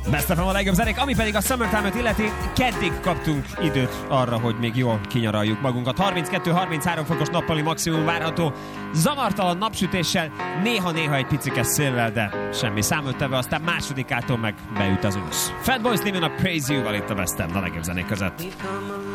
Best of a legjobb zenék, ami pedig a Summertime-ot illeti, keddig kaptunk időt arra, hogy még jól kinyaraljuk magunkat. 32-33 fokos nappali maximum várható, zavartalan napsütéssel, néha-néha egy picikes széllel, de semmi számottevő, aztán másodikától meg beüt az ősz. Fatboy Slim a Praise You-val itt a Best of a legjobb zenék között.